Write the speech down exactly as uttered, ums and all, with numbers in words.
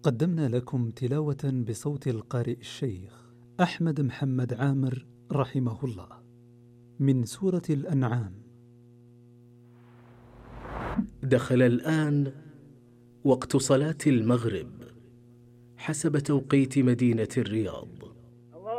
قدمنا لكم تلاوة بصوت القارئ الشيخ أحمد محمد عامر رحمه الله من سورة الأنعام. دخل الآن وقت صلاة المغرب حسب توقيت مدينة الرياض.